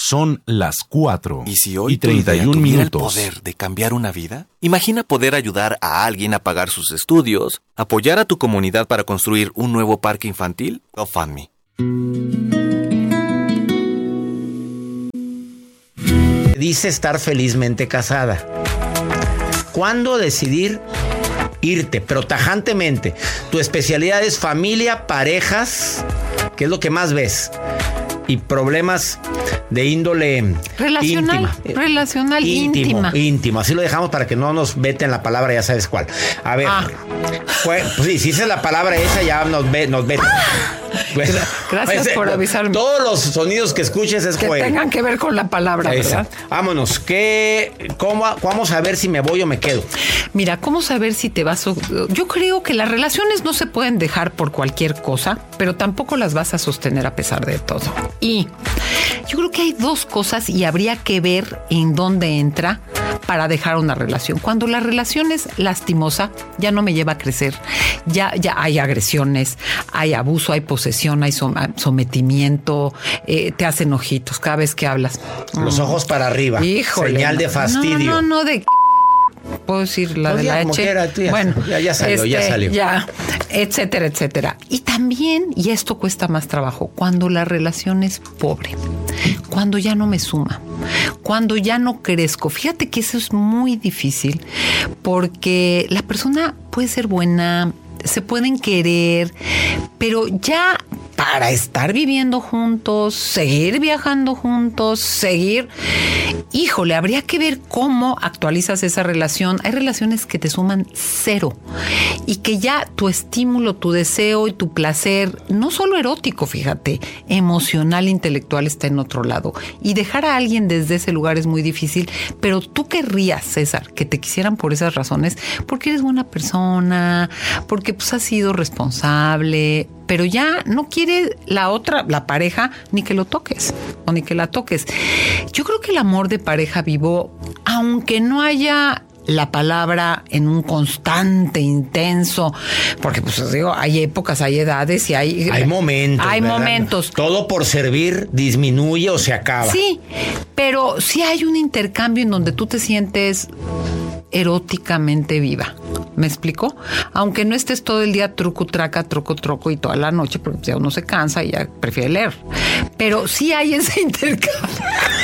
Son las 4 ¿Y si hoy 31 tuviera minutos. el poder de cambiar una vida? Imagina poder ayudar a alguien a pagar sus estudios, apoyar a tu comunidad para construir un nuevo parque infantil. GoFundMe. Dice estar felizmente casada. ¿Cuándo decidir irte? Pero tajantemente. Tu especialidad es familia, parejas, que es lo que más ves, y problemas de índole relacional, íntimo. Así lo dejamos para que no nos veten la palabra, ya sabes cuál. A ver, pues sí, si es la palabra esa, ya nos veten. Gracias por avisarme. Todos los sonidos que escuches es que tengan que ver con la palabra, ¿verdad? Vámonos. ¿Cómo vamos a ver si me voy o me quedo? Mira, ¿cómo saber si te vas? Yo creo que las relaciones no se pueden dejar por cualquier cosa, pero tampoco las vas a sostener a pesar de todo. Y yo creo que hay dos cosas y habría que ver en dónde entra para dejar una relación. Cuando la relación es lastimosa, ya no me lleva a crecer. Ya hay agresiones, hay abuso, hay posesión, hay sometimiento, te hacen ojitos cada vez que hablas. Los ojos para arriba. Híjole. Señal de fastidio. No, de... Puedo decir la de la H. Bueno, ya salió. Ya, etcétera. Y también, y esto cuesta más trabajo, cuando la relación es pobre, cuando ya no me suma, cuando ya no crezco. Fíjate que eso es muy difícil porque la persona puede ser buena, se pueden querer, pero ya para estar viviendo juntos, seguir viajando juntos, híjole, habría que ver cómo actualizas esa relación. Hay relaciones que te suman 0 y que ya tu estímulo, tu deseo y tu placer, no solo erótico, fíjate, emocional, intelectual, está en otro lado. Y dejar a alguien desde ese lugar es muy difícil, pero tú querrías, César, que te quisieran por esas razones, porque eres buena persona, porque pues has sido responsable, pero ya no quiere la pareja, ni que lo toques o ni que la toques. Yo creo que el amor de pareja vivo, aunque no haya la palabra en un constante, intenso, porque pues digo, hay épocas, hay edades y hay momentos. Hay ¿verdad? Momentos. Todo por servir disminuye o se acaba. Sí, pero sí hay un intercambio en donde tú te sientes eróticamente viva. ¿Me explico? Aunque no estés todo el día truco, traca, troco y toda la noche, porque ya uno se cansa y ya prefiere leer. Pero sí hay ese intercambio.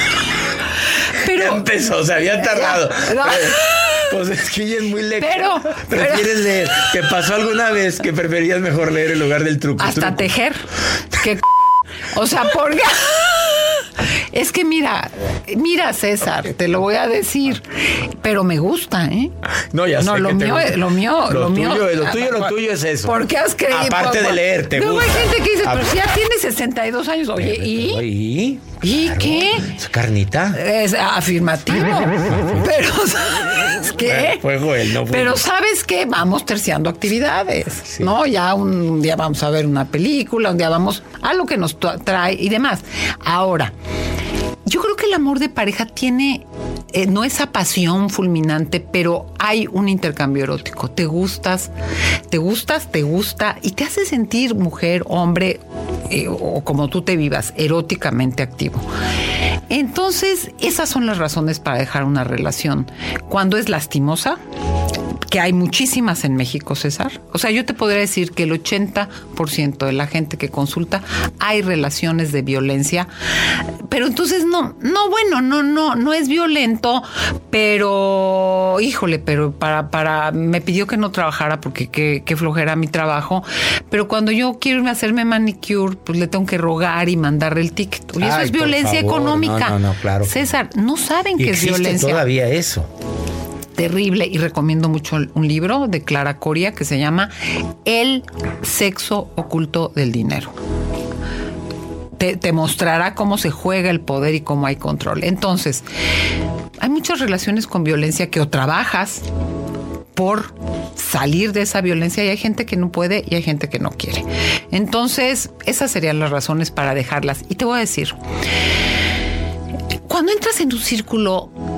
Pero ya empezó, se había tardado. Pues es que ella es muy lectora. Prefieres leer. ¿Te pasó alguna vez que preferías mejor leer en lugar del truco? Hasta tejer. O sea, porque... Es que mira, César, te lo voy a decir, pero me gusta, ¿eh? No, ya sé. No, lo tuyo es eso. ¿Por qué has creído? Aparte de leer, te luego gusta. Hay gente que dice, pero si ya tienes 62 años, oye, ¿y claro, qué? ¿Es carnita? Es afirmativo. Pero, ¿sabes qué? Pero, ¿sabes qué? Vamos terciando actividades, sí. ¿No? Ya un día vamos a ver una película, un día vamos a lo que nos trae y demás. Ahora, yo creo que el amor de pareja tiene, no esa pasión fulminante, pero hay un intercambio erótico. Te gusta y te hace sentir mujer, hombre, o como tú te vivas, eróticamente activo. Entonces, esas son las razones para dejar una relación. Cuando es lastimosa, que hay muchísimas en México, César. O sea, yo te podría decir que el 80% de la gente que consulta hay relaciones de violencia, pero entonces no es violento, pero híjole, pero me pidió que no trabajara porque qué flojera mi trabajo, pero cuando yo quiero irme a hacerme manicure, pues le tengo que rogar y mandarle el ticket. Y eso es violencia económica. No, claro. César, no saben que es violencia. Existe todavía eso. Terrible, y recomiendo mucho un libro de Clara Coria que se llama El sexo oculto del dinero. Te mostrará cómo se juega el poder y cómo hay control. Entonces, hay muchas relaciones con violencia que o trabajas por salir de esa violencia y hay gente que no puede y hay gente que no quiere. Entonces, esas serían las razones para dejarlas. Y te voy a decir, cuando entras en un círculo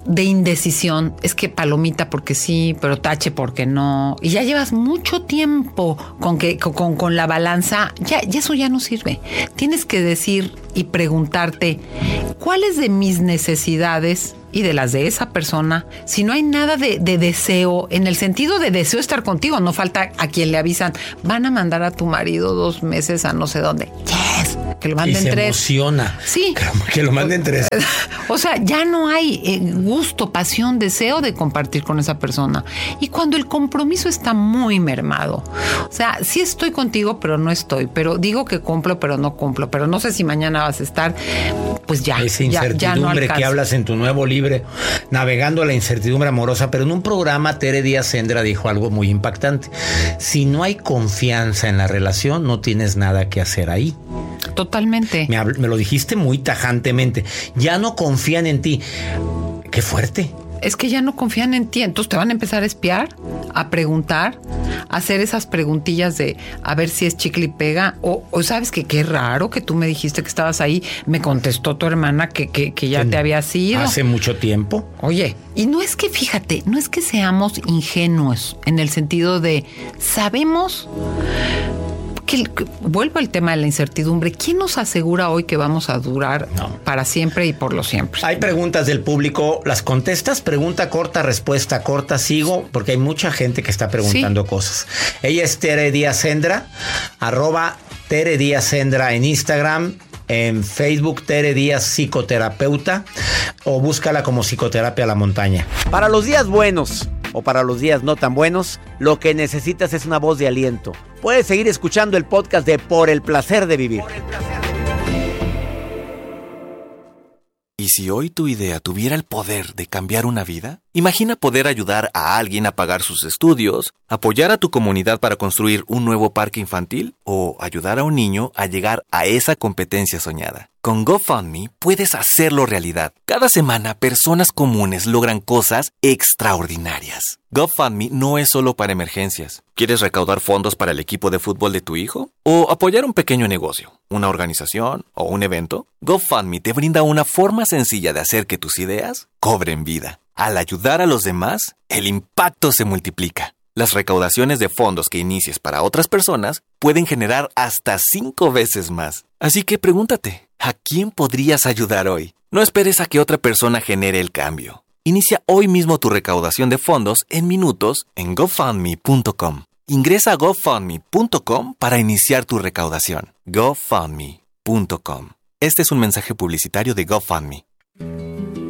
de indecisión. Es que palomita porque sí, pero tache porque no. Y ya llevas mucho tiempo con la balanza. Ya eso ya no sirve. Tienes que decir y preguntarte cuáles de mis necesidades y de las de esa persona, si no hay nada de deseo, en el sentido de deseo estar contigo, no falta a quien le avisan, van a mandar a tu marido 2 meses a no sé dónde. Yes, que lo manden 3. Y se emociona. Sí. Que lo manden 3. O sea, ya no hay gusto, pasión, deseo de compartir con esa persona. Y cuando el compromiso está muy mermado, o sea, sí estoy contigo, pero no estoy, pero digo que cumplo, pero no cumplo, pero no sé si mañana vas a estar, pues ya. Esa incertidumbre que hablas en tu nuevo libro, Navegando la incertidumbre amorosa, pero en un programa Tere Díaz Sendra dijo algo muy impactante. Si no hay confianza en la relación, no tienes nada que hacer ahí. Totalmente. Me lo dijiste muy tajantemente. Ya no confían en ti. Qué fuerte. Es que ya no confían en ti, entonces te van a empezar a espiar, a preguntar, a hacer esas preguntillas de a ver si es chicle y pega, o sabes que qué raro que tú me dijiste que estabas ahí, me contestó tu hermana que ya te habías ido. Hace mucho tiempo. Oye, y no es que, fíjate, no es que seamos ingenuos en el sentido de sabemos que vuelvo al tema de la incertidumbre. ¿Quién nos asegura hoy que vamos a durar para siempre y por lo siempre? Hay preguntas del público, ¿las contestas? Pregunta corta, respuesta corta, sigo, porque hay mucha gente que está preguntando cosas. Ella es Tere Díaz Sendra, @Tere Díaz Sendra en Instagram, en Facebook Tere Díaz Psicoterapeuta, o búscala como Psicoterapia a la Montaña. Para los días buenos o para los días no tan buenos, lo que necesitas es una voz de aliento. Puedes seguir escuchando el podcast de Por el Placer de Vivir. ¿Y si hoy tu idea tuviera el poder de cambiar una vida? Imagina poder ayudar a alguien a pagar sus estudios, apoyar a tu comunidad para construir un nuevo parque infantil o ayudar a un niño a llegar a esa competencia soñada. Con GoFundMe puedes hacerlo realidad. Cada semana, personas comunes logran cosas extraordinarias. GoFundMe no es solo para emergencias. ¿Quieres recaudar fondos para el equipo de fútbol de tu hijo? ¿O apoyar un pequeño negocio, una organización o un evento? GoFundMe te brinda una forma sencilla de hacer que tus ideas cobren vida. Al ayudar a los demás, el impacto se multiplica. Las recaudaciones de fondos que inicies para otras personas pueden generar hasta 5 veces más. Así que pregúntate, ¿a quién podrías ayudar hoy? No esperes a que otra persona genere el cambio. Inicia hoy mismo tu recaudación de fondos en minutos en GoFundMe.com. Ingresa a GoFundMe.com para iniciar tu recaudación. GoFundMe.com. Este es un mensaje publicitario de GoFundMe.